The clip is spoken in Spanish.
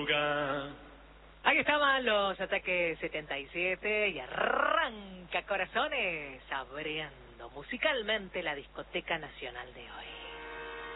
boca. Ahí estaban los Ataques 77 y arranca Corazones abriendo musicalmente la discoteca nacional de hoy.